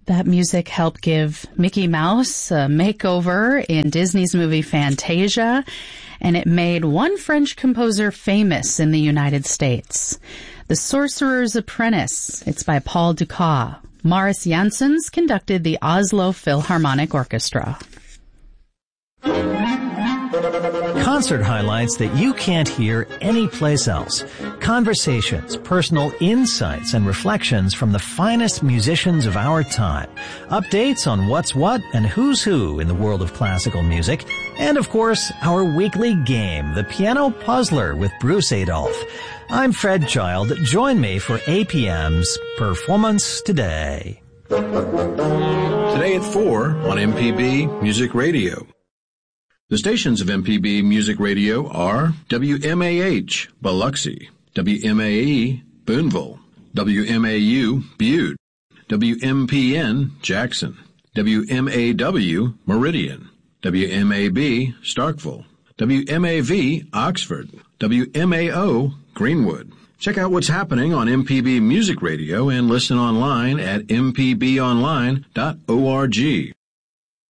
That music helped give Mickey Mouse a makeover in Disney's movie Fantasia, and it made one French composer famous in the United States. The Sorcerer's Apprentice. It's by Paul Dukas. Maurice Janssens conducted the Oslo Philharmonic Orchestra. Concert highlights that you can't hear anyplace else. Conversations, personal insights, and reflections from the finest musicians of our time. Updates on what's what and who's who in the world of classical music. And, of course, our weekly game, The Piano Puzzler with Bruce Adolphe. I'm Fred Child. Join me for APM's Performance Today. Today at 4 on MPB Music Radio. The stations of MPB Music Radio are WMAH, Biloxi, WMAE, Boonville, WMAU, Butte, WMPN, Jackson, WMAW, Meridian, WMAB, Starkville, WMAV, Oxford, WMAO, Greenwood. Check out what's happening on MPB Music Radio and listen online at mpbonline.org.